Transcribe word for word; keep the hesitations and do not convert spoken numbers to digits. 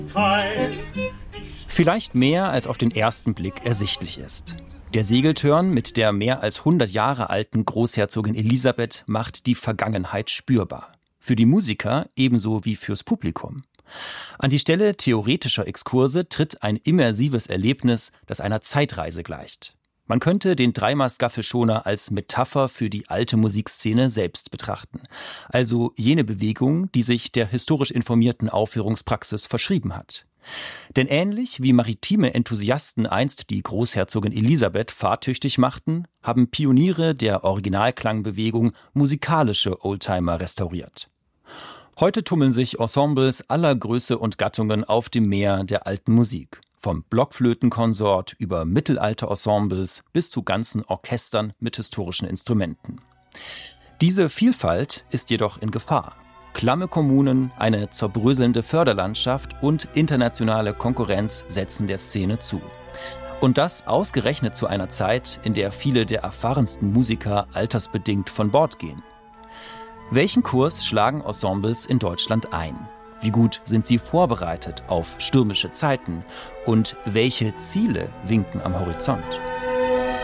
Vielleicht mehr, als auf den ersten Blick ersichtlich ist. Der Segeltörn mit der mehr als hundert Jahre alten Großherzogin Elisabeth macht die Vergangenheit spürbar. Für die Musiker ebenso wie fürs Publikum. An die Stelle theoretischer Exkurse tritt ein immersives Erlebnis, das einer Zeitreise gleicht. Man könnte den Dreimast-Gaffelschoner als Metapher für die alte Musikszene selbst betrachten. Also jene Bewegung, die sich der historisch informierten Aufführungspraxis verschrieben hat. Denn ähnlich wie maritime Enthusiasten einst die Großherzogin Elisabeth fahrtüchtig machten, haben Pioniere der Originalklangbewegung musikalische Oldtimer restauriert. Heute tummeln sich Ensembles aller Größe und Gattungen auf dem Meer der alten Musik. Vom Blockflötenkonsort über Mittelalter-Ensembles bis zu ganzen Orchestern mit historischen Instrumenten. Diese Vielfalt ist jedoch in Gefahr. Klamme Kommunen, eine zerbröselnde Förderlandschaft und internationale Konkurrenz setzen der Szene zu. Und das ausgerechnet zu einer Zeit, in der viele der erfahrensten Musiker altersbedingt von Bord gehen. Welchen Kurs schlagen Ensembles in Deutschland ein? Wie gut sind sie vorbereitet auf stürmische Zeiten? Und welche Ziele winken am Horizont?